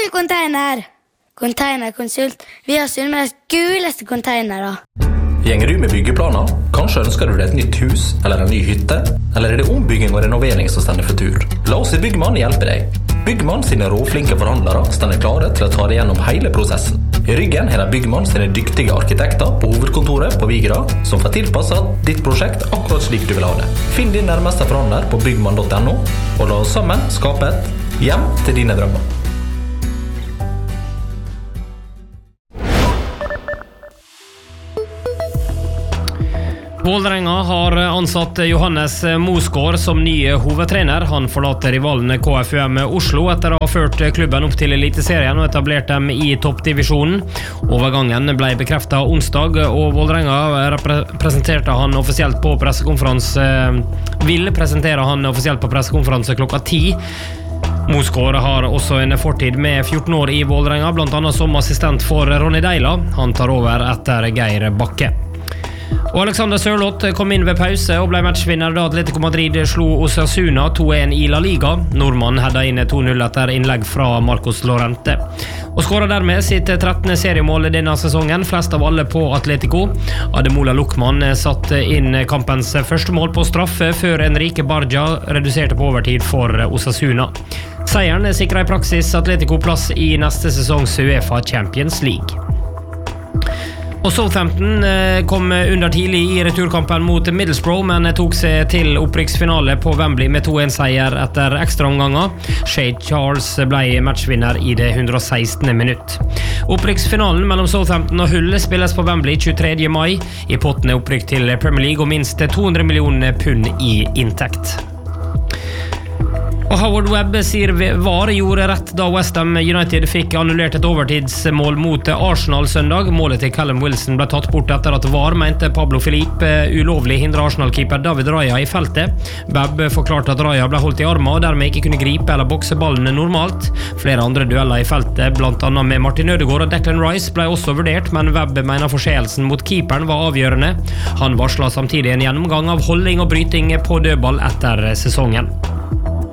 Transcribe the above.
Nye container. Containerkonsult. Vi har Sunnmøres guleste containere. Gjenger du med byggeplaner? Kanskje ønsker du deg et nytt hus eller en ny hytte? Eller er det ombygging og renovering som stender for tur? La oss i Byggmann hjelpe deg. Byggmann sine råflinke forhandlere stender klare til å ta deg gjennom hele prosessen. I ryggen er det Byggmann sine dyktige arkitekter på hovedkontoret på Vigra som får tilpasset ditt prosjekt akkurat slik du vil ha det. Finn din nærmeste forhandler på byggmann.no og la oss sammen skape et hjem til dine drømmer. Vålerenga har ansatt Johannes Mosgaard som ny hovedtrener. Han forlater rivalen KFUM Oslo etter å ha ført klubben opp til Eliteserien og etablert dem i toppdivisjonen. Overgangen ble bekreftet onsdag, og Vålerenga presenterte han offisielt på pressekonferanse. Vil presentere han offisielt på pressekonferanse klokka 10. Mosgaard har også en fortid med 14 år i Vålerenga, blant annet som assistent for Ronny Deila. Han tar over etter Geir Bakke. Og Alexander Sørloth kom inn ved pause og ble matchvinner da Atletico Madrid slo Osasuna 2-1 i La Liga. Nordmann hedda inn 2-0 etter innlegg fra Marcos Llorente. Og skåret dermed sitt 13. seriemål denne sesongen, flest av alle på Atletico. Ademola Lookman satt inn kampens første mål på straffe før Enrique Barja reduserte på overtid for Osasuna. Seieren sikret i praksis Atletico plass i neste sesongs UEFA Champions League. Og Southampton kom under tidlig i returkampen mot Middlesbrough, men tok seg til opprykksfinale på Wembley med 2-1-seier etter ekstraomganger. Shay Charles ble matchvinner i det 116. minutt. Opprykksfinalen mellom Southampton og Hull spilles på Wembley 23. mai. I potten opprykk til Premier League og minst 200 millioner pund i inntekt. Og Howard Webb sier VAR gjorde rett da West Ham United fikk annullert et overtidsmål mot Arsenal søndag. Målet til Callum Wilson ble tatt bort etter at VAR mente Pablo Philippe ulovlig hindret Arsenal-keeper David Raya i feltet. Webb forklarte at Raya ble holdt i armen og dermed ikke kunne gripe eller bokse ballene normalt. Flere andre dueller i feltet, blant annet med Martin Ødegaard og Declan Rice, ble også vurdert, men Webb mener forseelsen mot keeperen var avgjørende. Han varslet samtidig en gjennomgang av holdning og bryting på dødball etter sesongen.